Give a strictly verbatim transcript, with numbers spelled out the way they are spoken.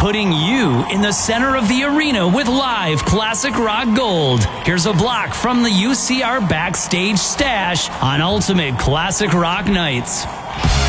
putting you in the center of the arena with live classic rock gold. Here's a block from the U C R Backstage Stash on Ultimate Classic Rock Nights.